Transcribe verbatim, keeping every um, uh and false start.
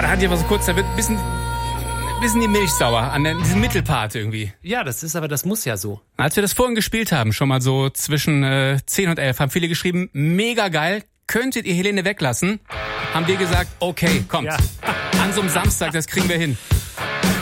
da hatte ich aber so kurz, da wird ein bisschen, ein bisschen die Milch sauer an den, diesem Mittelpart irgendwie. Ja, das ist aber, das muss ja so. Als wir das vorhin gespielt haben, schon mal so zwischen äh, zehn und elf, haben viele geschrieben, mega geil, könntet ihr Helene weglassen? Haben wir gesagt, okay, kommt. Ja. An so einem Samstag, das kriegen wir hin.